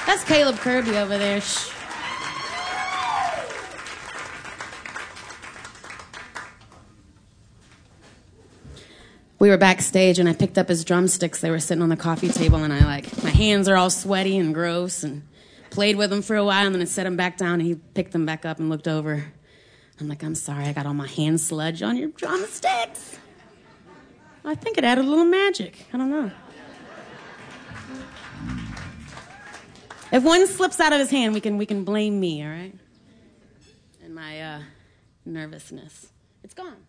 That's Caleb Kirby over there. Shh. We were backstage, and I picked up his drumsticks. They were sitting on the coffee table, and my hands are all sweaty and gross, and played with them for a while, and then I set them back down, and he picked them back up and looked over. I'm like, I'm sorry, I got all my hand sludge on your drumsticks. I think it added a little magic. I don't know. If one slips out of his hand, we can blame me, all right? And my nervousness. It's gone.